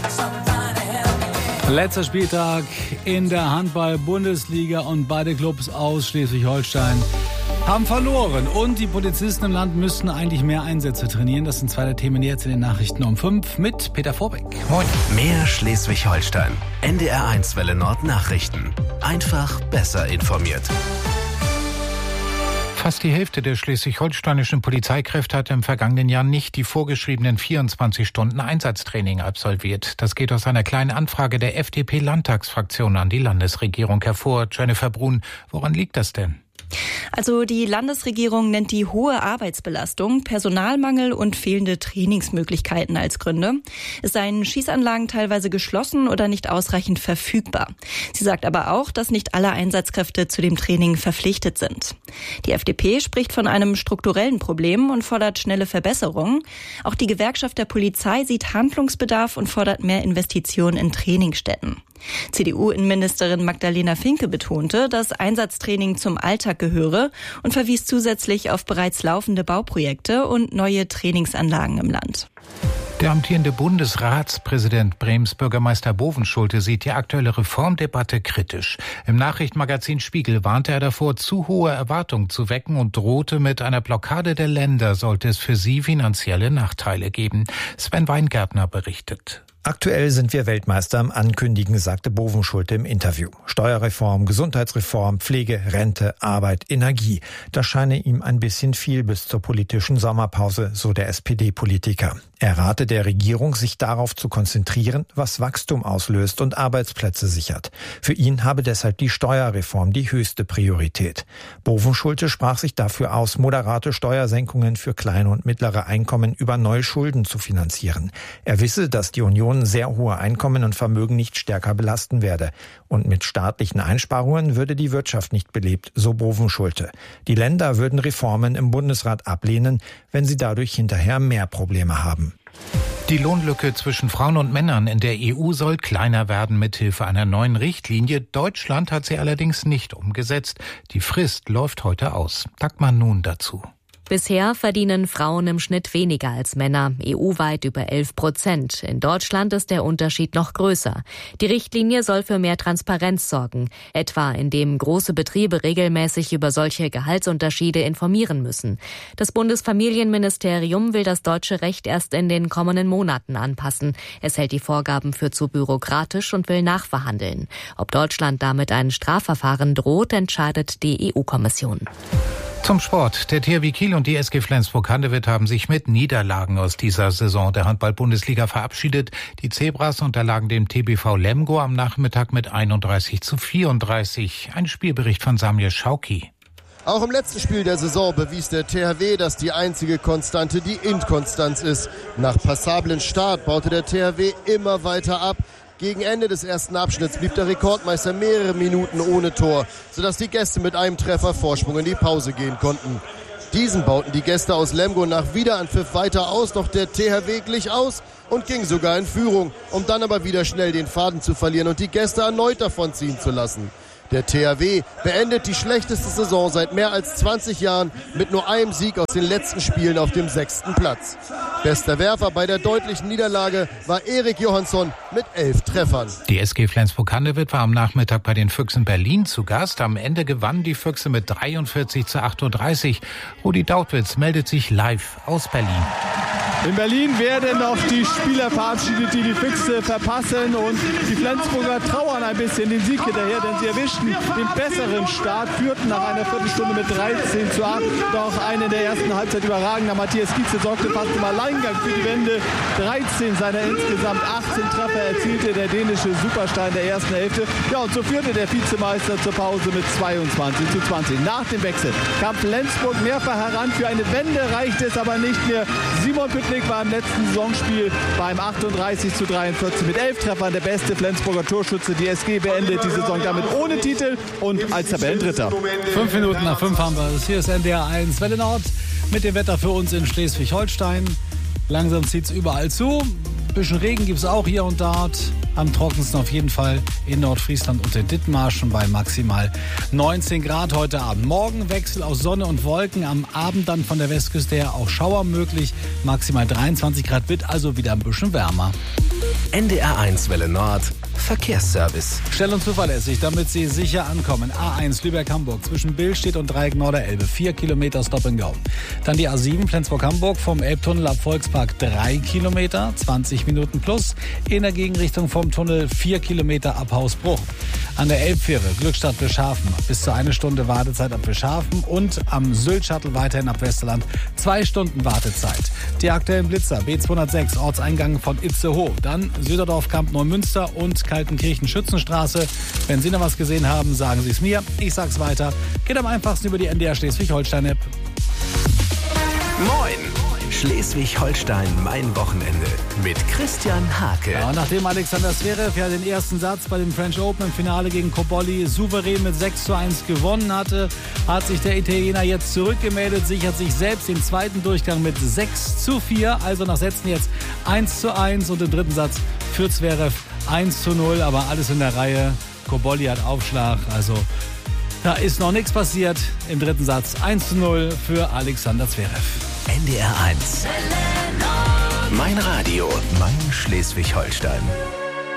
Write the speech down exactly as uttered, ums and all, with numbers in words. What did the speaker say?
Letzter Spieltag in der Handball-Bundesliga und beide Clubs aus Schleswig-Holstein haben verloren. Und die Polizisten im Land müssten eigentlich mehr Einsätze trainieren. Das sind zwei der Themen jetzt in den Nachrichten um fünf mit Peter Vorbeck. Moin. Mehr Schleswig-Holstein. N D R eins Welle Nord Nachrichten. Einfach besser informiert. Fast die Hälfte der schleswig-holsteinischen Polizeikräfte hat im vergangenen Jahr nicht die vorgeschriebenen vierundzwanzig Stunden Einsatztraining absolviert. Das geht aus einer kleinen Anfrage der F D P-Landtagsfraktion an die Landesregierung hervor. Jennifer Brun, woran liegt das denn? Also die Landesregierung nennt die hohe Arbeitsbelastung, Personalmangel und fehlende Trainingsmöglichkeiten als Gründe. Es seien Schießanlagen teilweise geschlossen oder nicht ausreichend verfügbar. Sie sagt aber auch, dass nicht alle Einsatzkräfte zu dem Training verpflichtet sind. Die F D P spricht von einem strukturellen Problem und fordert schnelle Verbesserungen. Auch die Gewerkschaft der Polizei sieht Handlungsbedarf und fordert mehr Investitionen in Trainingsstätten. C D U-Innenministerin Magdalena Finke betonte, dass Einsatztraining zum Alltag gehöre und verwies zusätzlich auf bereits laufende Bauprojekte und neue Trainingsanlagen im Land. Der amtierende Bundesratspräsident Brems Bürgermeister Bovenschulte sieht die aktuelle Reformdebatte kritisch. Im Nachrichtenmagazin Spiegel warnte er davor, zu hohe Erwartungen zu wecken und drohte mit einer Blockade der Länder, sollte es für sie finanzielle Nachteile geben. Sven Weingärtner berichtet. Aktuell sind wir Weltmeister am Ankündigen, sagte Bovenschulte im Interview. Steuerreform, Gesundheitsreform, Pflege, Rente, Arbeit, Energie. Das scheine ihm ein bisschen viel bis zur politischen Sommerpause, so der S P D-Politiker. Er rate der Regierung, sich darauf zu konzentrieren, was Wachstum auslöst und Arbeitsplätze sichert. Für ihn habe deshalb die Steuerreform die höchste Priorität. Bovenschulte sprach sich dafür aus, moderate Steuersenkungen für kleine und mittlere Einkommen über neue Schulden zu finanzieren. Er wisse, dass die Union sehr hohe Einkommen und Vermögen nicht stärker belasten werde. Und mit staatlichen Einsparungen würde die Wirtschaft nicht belebt, so Bovenschulte. Die Länder würden Reformen im Bundesrat ablehnen, wenn sie dadurch hinterher mehr Probleme haben. Die Lohnlücke zwischen Frauen und Männern in der E U soll kleiner werden mithilfe einer neuen Richtlinie. Deutschland hat sie allerdings nicht umgesetzt. Die Frist läuft heute aus. Dagmar Nun dazu. Bisher verdienen Frauen im Schnitt weniger als Männer, E U-weit über elf Prozent. In Deutschland ist der Unterschied noch größer. Die Richtlinie soll für mehr Transparenz sorgen, etwa indem große Betriebe regelmäßig über solche Gehaltsunterschiede informieren müssen. Das Bundesfamilienministerium will das deutsche Recht erst in den kommenden Monaten anpassen. Es hält die Vorgaben für zu bürokratisch und will nachverhandeln. Ob Deutschland damit ein Strafverfahren droht, entscheidet die E U-Kommission. Zum Sport. Der T H W Kiel und die S G Flensburg-Handewitt haben sich mit Niederlagen aus dieser Saison der Handball-Bundesliga verabschiedet. Die Zebras unterlagen dem T B V Lemgo am Nachmittag mit einunddreißig zu vierunddreißig. Ein Spielbericht von Samir Schauki. Auch im letzten Spiel der Saison bewies der T H W, dass die einzige Konstante die Inkonstanz ist. Nach passablen Start baute der T H W immer weiter ab. Gegen Ende des ersten Abschnitts blieb der Rekordmeister mehrere Minuten ohne Tor, sodass die Gäste mit einem Treffer Vorsprung in die Pause gehen konnten. Diesen bauten die Gäste aus Lemgo nach Wiederanpfiff weiter aus, doch der T H W glich aus und ging sogar in Führung, um dann aber wieder schnell den Faden zu verlieren und die Gäste erneut davonziehen zu lassen. Der T H W beendet die schlechteste Saison seit mehr als zwanzig Jahren mit nur einem Sieg aus den letzten Spielen auf dem sechsten Platz. Bester Werfer bei der deutlichen Niederlage war Erik Johansson mit elf Treffern. Die S G Flensburg-Handewitt war am Nachmittag bei den Füchsen Berlin zu Gast. Am Ende gewannen die Füchse mit dreiundvierzig zu achtunddreißig. Rudi Dautwitz meldet sich live aus Berlin. In Berlin werden noch die Spieler verabschiedet, die die Füchse verpassen, und die Flensburger trauern ein bisschen den Sieg hinterher, denn sie erwischten den besseren Start, führten nach einer Viertelstunde mit dreizehn zu acht. Doch ein in der ersten Halbzeit überragender Matthias Gietze sorgte fast im Alleingang für die Wende. dreizehn seiner insgesamt achtzehn Treffer erzielte der dänische Superstar in der ersten Hälfte. Ja, und so führte der Vizemeister zur Pause mit zweiundzwanzig zu zwanzig. Nach dem Wechsel kam Flensburg mehrfach heran. Für eine Wende reichte es aber nicht mehr. Simon Püttlik war im letzten Saisonspiel beim achtunddreißig zu dreiundvierzig mit elf Treffern der beste Flensburger Torschütze. Die S G beendet die Saison damit ohne Titel und als Tabellendritter. Fünf Minuten nach fünf haben wir es. Hier ist N D R eins Welle Nord mit dem Wetter für uns in Schleswig-Holstein. Langsam zieht es überall zu. Ein bisschen Regen gibt es auch hier und dort. Am trockensten auf jeden Fall in Nordfriesland und in Dithmarschen bei maximal neunzehn Grad heute Abend. Morgen Wechsel aus Sonne und Wolken. Am Abend dann von der Westküste her auch Schauer möglich. Maximal dreiundzwanzig Grad, wird also wieder ein bisschen wärmer. N D R eins Welle Nord Verkehrsservice. Schnell und zuverlässig, damit Sie sicher ankommen. A eins Lübeck-Hamburg zwischen Billstedt und Dreieck Norderelbe. Vier Kilometer Stop and Go. Dann die A sieben Flensburg-Hamburg vom Elbtunnel ab Volkspark. Drei Kilometer, zwanzig Minuten plus. In der Gegenrichtung vom Tunnel vier Kilometer ab Hausbruch. An der Elbfähre Glückstadt Bischhafen bis zu eine Stunde Wartezeit ab Bischhafen und am Sylt-Shuttle weiterhin ab Westerland zwei Stunden Wartezeit. Die aktuellen Blitzer B zweihundertsechs Ortseingang von Itzehoe. Dann Süderdorf Kamp Neumünster und Kaltenkirchen Schützenstraße. Wenn Sie noch was gesehen haben, sagen Sie es mir. Ich sag's weiter. Geht am einfachsten über die N D R Schleswig-Holstein-App. Moin! Schleswig-Holstein, mein Wochenende mit Christian Hake. Ja, nachdem Alexander Zverev ja den ersten Satz bei dem French Open im Finale gegen Cobolli souverän mit sechs zu eins gewonnen hatte, hat sich der Italiener jetzt zurückgemeldet, sichert sich selbst den zweiten Durchgang mit sechs zu vier. Also nach Sätzen jetzt eins zu eins und im dritten Satz für Zverev eins zu null, aber alles in der Reihe. Cobolli hat Aufschlag, also da ist noch nichts passiert. Im dritten Satz eins zu null für Alexander Zverev. N D R eins. Mein Radio, mein Schleswig-Holstein.